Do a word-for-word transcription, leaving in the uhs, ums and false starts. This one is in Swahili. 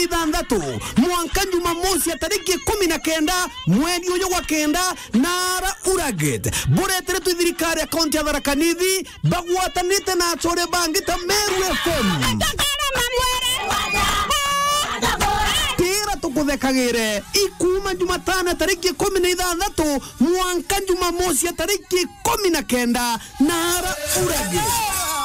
ithandatu mwanka Jumamosi ya tariki kumi na kenda mweri uyu wa kenda nara Uraget buretere tu thirikari ya kaunti ya Tharaka Nithi bagwatanite na achore bangi ta Meru F M tira tukuthekagire ikuma Jumatano tariki kumi na ithandatu mwanka Jumamosi ya tariki kumi na kenda nara Uraget.